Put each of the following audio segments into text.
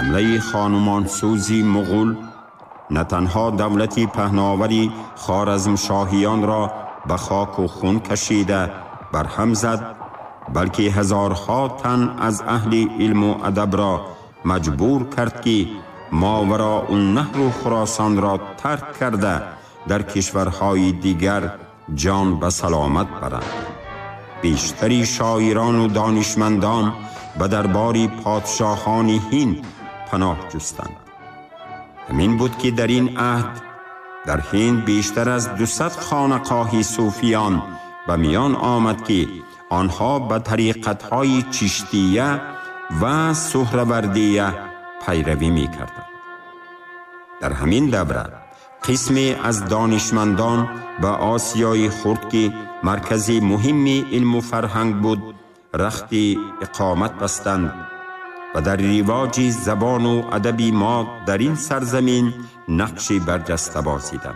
حمله خانمانسوزی مغول نه تنها دولتی پهناوری خوارزمشاهیان را به خاک و خون کشیده برهم زد، بلکه هزارها تن از اهل علم و ادب را مجبور کرد که ماوراء النهر و خراسان را ترک کرده در کشورهای دیگر جان به سلامت برند. بیشتری شاعران و دانشمندان به دربار پادشاهان هند پناه جستند. همین بود که در این عهد در هند بیشتر از 200 خانقاه صوفیان به میان آمد که آنها به طریقت‌های چشتیه و سهروردیه پیروی می‌کردند. در همین دوره قسمی از دانشمندان به آسیای خرد که مرکز مهم علم و فرهنگ بود رخت اقامت بستند و در رواج زبان و ادب ما در این سرزمین نقش برجسته بازیدند.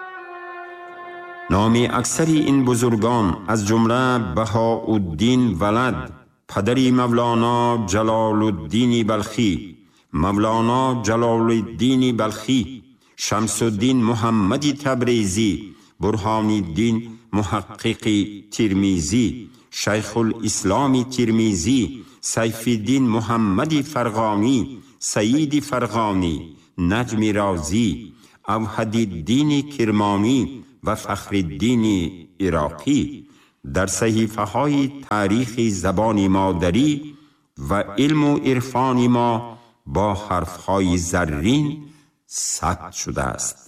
نام اکثر این بزرگان از جمله بهاءالدین ولد، پدری مولانا جلال الدین بلخی، مولانا جلال الدین بلخی، شمس الدین محمد تبریزی، برهان الدین محقق ترمیزی، شیخ الاسلام ترمیزی، سیف الدین محمد فرغانی، سید فرغانی، نجم رازی، اوحد الدین کرمانی و فخر الدین عراقی در صحیفه های تاریخ زبان مادری و علم و عرفان ما با حرف های زرین ثبت شده است.